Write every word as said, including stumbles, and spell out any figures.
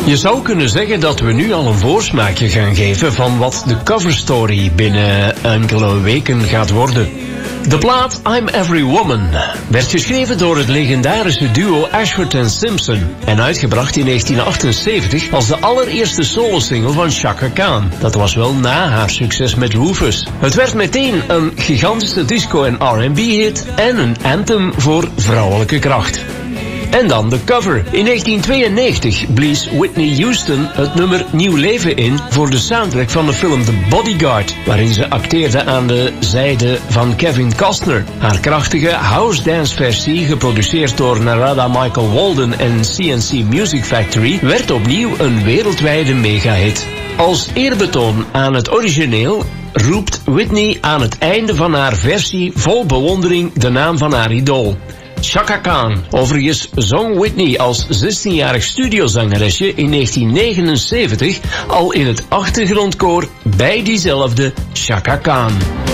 Je zou kunnen zeggen dat we nu al een voorsmaakje gaan geven van wat de coverstory binnen enkele weken gaat worden. De plaat I'm Every Woman werd geschreven door het legendarische duo Ashford en Simpson en uitgebracht in negentien achtenzeventig als de allereerste solosingle van Chaka Khan. Dat was wel na haar succes met Rufus. Het werd meteen een gigantische disco- en R en B-hit en een anthem voor vrouwelijke kracht. En dan de cover. In negentien tweeënnegentig blies Whitney Houston het nummer Nieuw Leven in voor de soundtrack van de film The Bodyguard, waarin ze acteerde aan de zijde van Kevin Costner. Haar krachtige house dance versie, geproduceerd door Narada Michael Walden en C and C Music Factory, werd opnieuw een wereldwijde megahit. Als eerbetoon aan het origineel roept Whitney aan het einde van haar versie vol bewondering de naam van haar idool, Chaka Khan. Overigens zong Whitney als zestienjarig studiozangeresje in negentien negenenzeventig al in het achtergrondkoor bij diezelfde Chaka Khan.